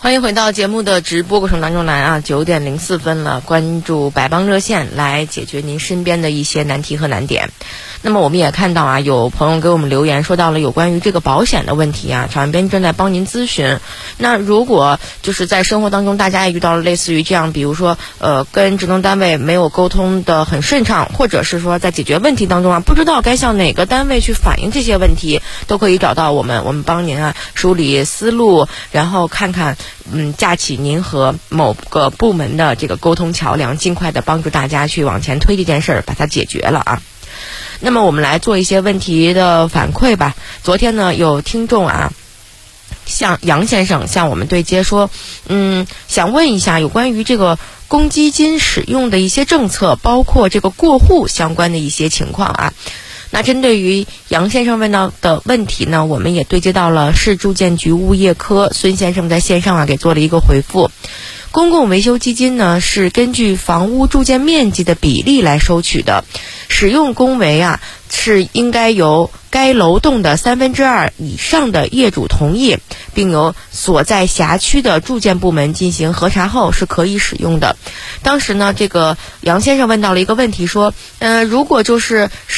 欢迎回到节目的直播过程当中来啊，9点04分了，关注百邦热线来解决您身边的一些难题和难点。那么我们也看到啊，有朋友给我们留言说到了有关于这个保险的问题啊，场编正在帮您咨询。那如果就是在生活当中大家也遇到了类似于这样，比如说跟职能单位没有沟通的很顺畅，或者是说在解决问题当中啊不知道该向哪个单位去反映这些问题，都可以找到我们帮您啊梳理思路，然后看看架起您和某个部门的这个沟通桥梁，尽快的帮助大家去往前推这件事儿，把它解决了啊。那么我们来做一些问题的反馈吧。昨天呢，有听众啊，像杨先生向我们对接说，想问一下有关于这个公积金使用的一些政策，包括这个过户相关的一些情况啊。那针对于杨先生问到的问题呢，我们也对接到了市住建局物业科，孙先生在线上啊给做了一个回复。公共维修基金呢是根据房屋住建面积的比例来收取的，使用公维啊是应该由该楼栋的2/3以上的业主同意，并由所在辖区的住建部门进行核查后是可以使用的。当时呢，这个杨先生问到了一个问题说，如果就是